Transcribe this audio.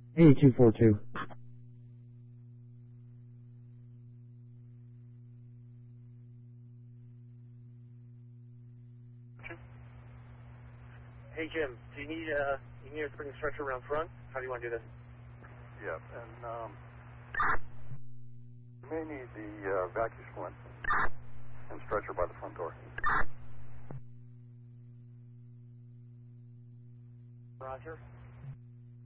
8242. Hey Jim, do you need a spring structure around front? How do you want to do this? Yeah, and you may need the vacuum splint.